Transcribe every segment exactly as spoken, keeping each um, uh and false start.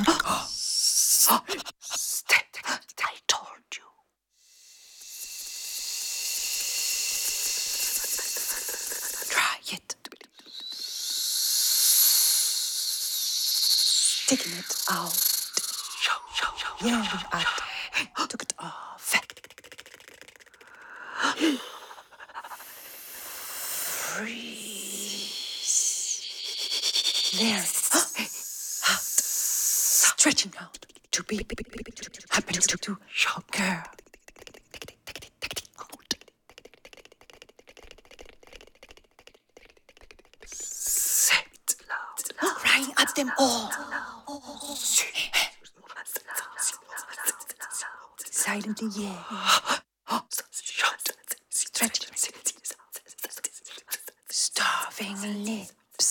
Step, I told you. Try it. Sticking it out. Yeah, I took it off. Freeze. There. Out. Stretching out. To be happen to to shock her. Set loud. Crying at them all. Silently, yeah. Stretching. Starving lips.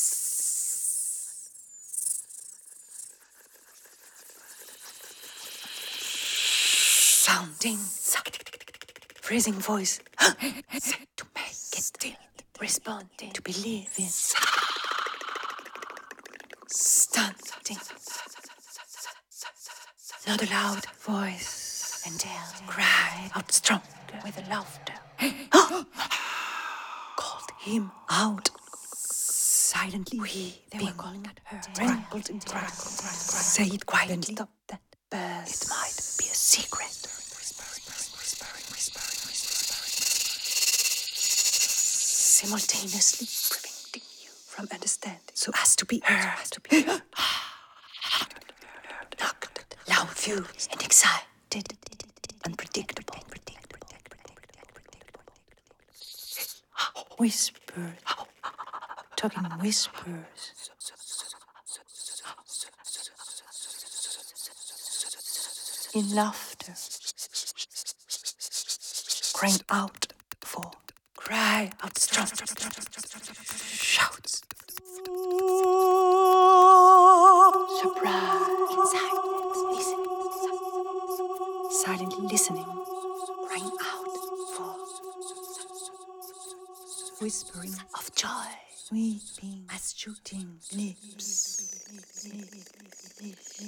Sounding. Freezing voice. To make it still. Responding. To believe in. Stunting. Not a loud voice. And tell. Cry out strong with laughter. Called him out. Silently. We, they were calling at her. Trembled in terror. Say it quietly. Stop that burst. It might be a secret. Simultaneously preventing you from understanding, so as to be heard, as to be heard. Knocked, loud, furious, and excited, unpredictable, whispers, talking whispers, in laughter, crying out for. Cry out strong. Shouts. Surprise. In silence. Listening. Silently listening. Crying out for. Whispering of joy. Weeping as shooting lips.